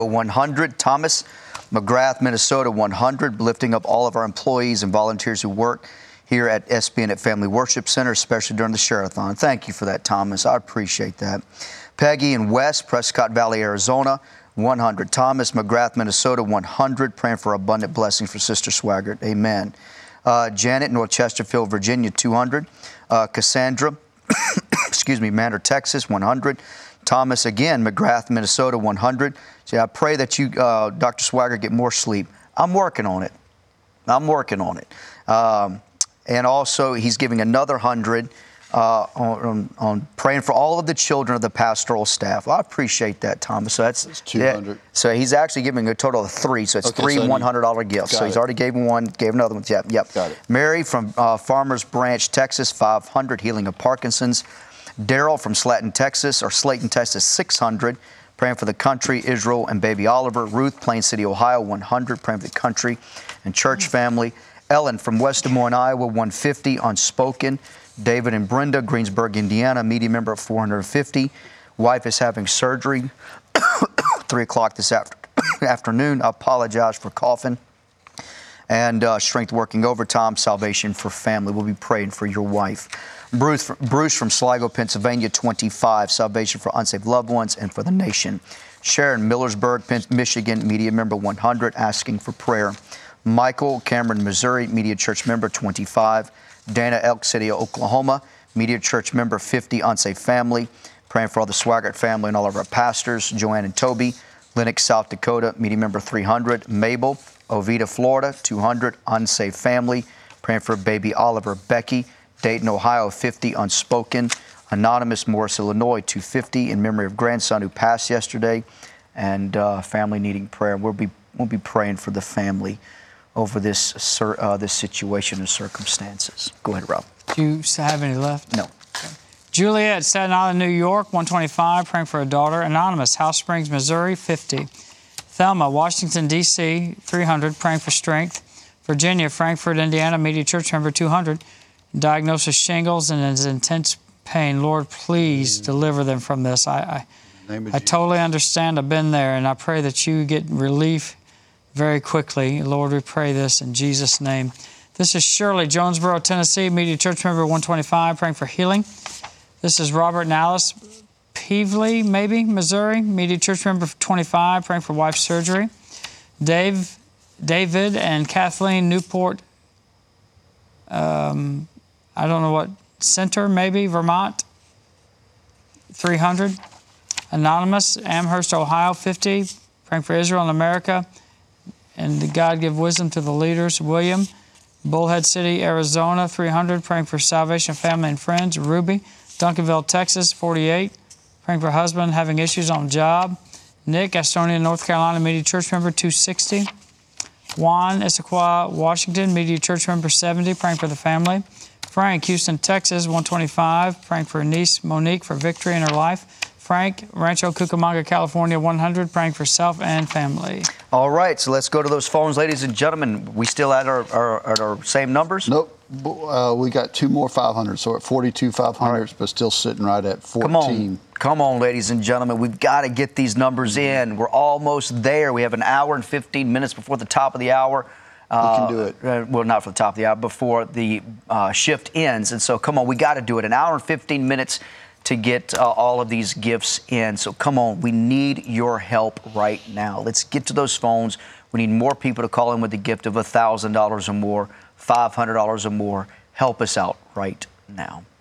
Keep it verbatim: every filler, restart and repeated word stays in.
one hundred. Thomas McGrath, Minnesota, one hundred, lifting up all of our employees and volunteers who work here at S B N at Family Worship Center, especially during the Share-a-thon. Thank you for that, Thomas. I appreciate that. Peggy in West, Prescott Valley, Arizona, one hundred. Thomas McGrath, Minnesota, one hundred, praying for abundant blessings for Sister Swaggart. Amen. Uh, Janet, North Chesterfield, Virginia, two hundred. Uh, Cassandra, excuse me, Manor, Texas, one hundred. Thomas, again, McGrath, Minnesota, one hundred. See, I pray that you, uh, Doctor Swaggart, get more sleep. I'm working on it. I'm working on it. Um, and also, he's giving another one hundred uh, on, on praying for all of the children of the pastoral staff. Well, I appreciate that, Thomas. So that's, that's two hundred. Yeah, so he's actually giving a total of three. So it's okay, three so one hundred dollar gifts. So he's it. already gave one, gave another one. Yep, yep. Got it. Mary from uh, Farmers Branch, Texas, five hundred, healing of Parkinson's. Daryl from Slayton, Texas, or Slayton, Texas, six hundred, praying for the country, Israel, and baby Oliver. Ruth, Plain City, Ohio, one hundred, praying for the country and church family. Ellen from West Des Moines, Iowa, one hundred fifty, unspoken. David and Brenda, Greensburg, Indiana, media member of four hundred fifty. Wife is having surgery, three o'clock this after afternoon. I apologize for coughing. And uh, strength working overtime, salvation for family. We'll be praying for your wife. Bruce, Bruce from Sligo, Pennsylvania, twenty-five, salvation for unsaved loved ones and for the nation. Sharon, Millersburg, Michigan, media member one hundred, asking for prayer. Michael, Cameron, Missouri, media church member twenty-five. Dana, Elk City, Oklahoma, media church member fifty, unsaved family, praying for all the Swaggart family and all of our pastors. Joanne and Toby, Lenox, South Dakota, media member three hundred. Mabel, Oviedo, Florida, two hundred, unsaved family, praying for baby Oliver. Becky, Dayton, Ohio, fifty, unspoken. Anonymous, Morris, Illinois, two hundred fifty, in memory of grandson who passed yesterday, and uh, family needing prayer. We'll be we'll be praying for the family over this uh, this situation and circumstances. Go ahead, Rob. Do you have any left? No. Okay. Juliet, Staten Island, New York, one hundred twenty-five, praying for a daughter. Anonymous, House Springs, Missouri, fifty. Thelma, Washington, D C, three hundred, praying for strength. Virginia, Frankfort, Indiana, media church member, two hundred. Diagnosis shingles and is intense pain. Lord, please mm. deliver them from this. I I, I totally understand. I've been there, and I pray that you get relief very quickly. Lord, we pray this in Jesus' name. This is Shirley, Jonesboro, Tennessee, media church member one hundred twenty-five, praying for healing. This is Robert and Alice Peevely, maybe, Missouri, media church member twenty-five, praying for wife's surgery. Dave, David and Kathleen Newport, um, I don't know what center, maybe, Vermont, three hundred. Anonymous, Amherst, Ohio, fifty, praying for Israel and America. And God give wisdom to the leaders. William, Bullhead City, Arizona, three hundred, praying for salvation, family, and friends. Ruby, Duncanville, Texas, forty-eight, praying for husband having issues on job. Nick, Estonia, North Carolina, media church member, two hundred sixty. Juan, Issaquah, Washington, media church member, seventy, praying for the family. Frank, Houston, Texas, one hundred twenty-five, praying for niece Monique for victory in her life. Frank, Rancho Cucamonga, California, one hundred, praying for self and family. All right, so let's go to those phones, ladies and gentlemen. We still at our, our, at our same numbers? Nope. Uh, we got two more five hundred, so at forty-two five hundred, right. But still sitting right at fourteen. Come on, come on, ladies and gentlemen. We've got to get these numbers in. We're almost there. We have an hour and fifteen minutes before the top of the hour. We can do it. Uh, well, not for the top of the hour, before the uh, shift ends. And so, come on, we got to do it. An hour and fifteen minutes to get uh, all of these gifts in. So, come on, we need your help right now. Let's get to those phones. We need more people to call in with a gift of one thousand dollars or more, five hundred dollars or more. Help us out right now.